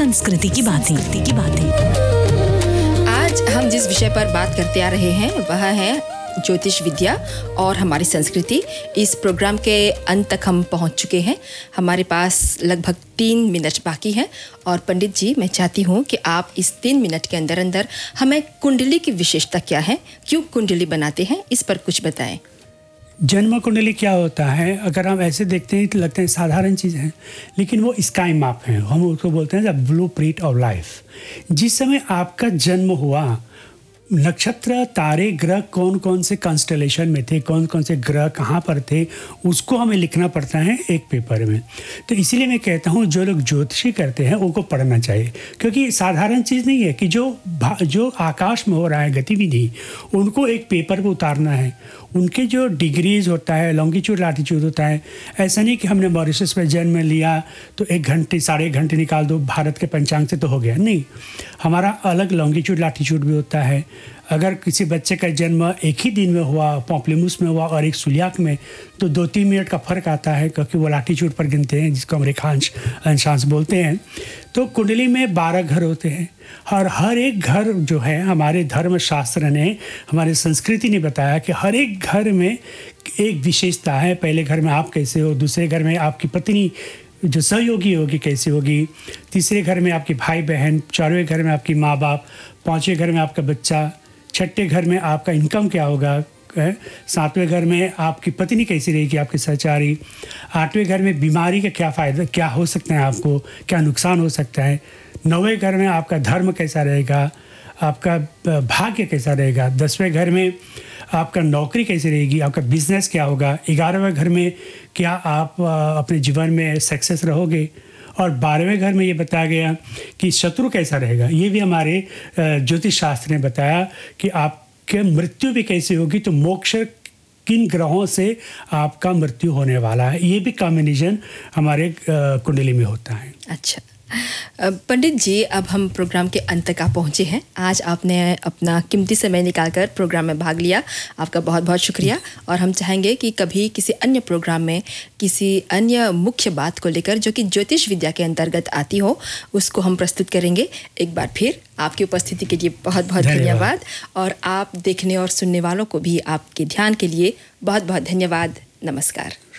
संस्कृति की बातें। आज हम जिस विषय पर बात करते आ रहे हैं वह है ज्योतिष विद्या और हमारी संस्कृति। इस प्रोग्राम के अंत तक हम पहुंच चुके हैं। हमारे पास लगभग 3 मिनट बाकी हैं और पंडित जी, मैं चाहती हूं कि आप इस 3 मिनट के अंदर अंदर हमें कुंडली की विशेषता क्या है, क्यों कुंडली बनाते हैं, इस पर कुछ बताएं। जन्म कुंडली क्या होता है? अगर हम ऐसे देखते हैं तो लगते हैं साधारण चीज़ है, लेकिन वो स्काई मैप है। हम उसको बोलते हैं the blue print of life. जिस समय आपका जन्म हुआ, नक्षत्र, तारे, ग्रह कौन कौन से कॉन्स्टेलेशन में थे, कौन कौन से ग्रह कहाँ पर थे, उसको हमें लिखना पड़ता है एक पेपर में। तो इसीलिए मैं कहता हूँ जो लोग ज्योतिषी करते हैं उनको पढ़ना चाहिए, क्योंकि साधारण चीज़ नहीं है कि जो आकाश में हो रहा है गतिविधि, उनको एक पेपर पर उतारना है। उनके जो डिग्रीज होता है, लॉन्गिट्यूड लैटिट्यूड होता है, ऐसा नहीं कि हमने मॉरिशस में जन्म लिया तो 1 घंटे 1.5 घंटे निकाल दो भारत के पंचांग से तो हो गया। नहीं, हमारा अलग लॉन्गिट्यूड लैटिट्यूड भी होता है। अगर किसी बच्चे का जन्म एक ही दिन में हुआ, पॉम्पलेमुस में हुआ और एक सुलियाक में, तो 2-3 मिनट का फ़र्क आता है, क्योंकि वो लैटिट्यूड पर गिनते हैं, जिसको हम रेखांश अंशांश बोलते हैं। तो कुंडली में 12 घर होते हैं और हर एक घर जो है, हमारे धर्मशास्त्र ने, हमारे संस्कृति ने बताया कि हर एक घर में एक विशेषता है। पहले घर में आप कैसे हो, दूसरे घर में आपकी पत्नी जो सहयोगी होगी कैसी होगी, तीसरे घर में आपके भाई बहन, 4वें घर में आपकी माँ बाप, 5वें घर में आपका बच्चा, 6ठे घर में आपका इनकम क्या होगा, 7वें घर में आपकी पत्नी कैसी रहेगी, आपकी सहचारी, 8वें घर में बीमारी का क्या फ़ायदा, क्या हो सकता है, आपको क्या नुकसान हो सकता है, 9वें घर में आपका धर्म कैसा रहेगा, आपका भाग्य कैसा रहेगा, 10वें घर में आपका नौकरी कैसी रहेगी, आपका बिजनेस क्या होगा, 11वें घर में क्या आप अपने जीवन में सक्सेस रहोगे, और 12वें घर में ये बताया गया कि शत्रु कैसा रहेगा। ये भी हमारे ज्योतिष शास्त्र ने बताया कि आपके मृत्यु भी कैसी होगी, तो मोक्ष किन ग्रहों से आपका मृत्यु होने वाला है। ये भी कॉम्बिनेशन हमारे कुंडली में होता है। अच्छा पंडित जी, अब हम प्रोग्राम के अंत तक आ पहुँचे हैं। आज आपने अपना कीमती समय निकालकर प्रोग्राम में भाग लिया, आपका बहुत बहुत शुक्रिया। और हम चाहेंगे कि कभी किसी अन्य प्रोग्राम में किसी अन्य मुख्य बात को लेकर जो कि ज्योतिष विद्या के अंतर्गत आती हो, उसको हम प्रस्तुत करेंगे। एक बार फिर आपकी उपस्थिति के लिए बहुत बहुत धन्यवाद और आप देखने और सुनने वालों को भी आपके ध्यान के लिए बहुत बहुत धन्यवाद। नमस्कार।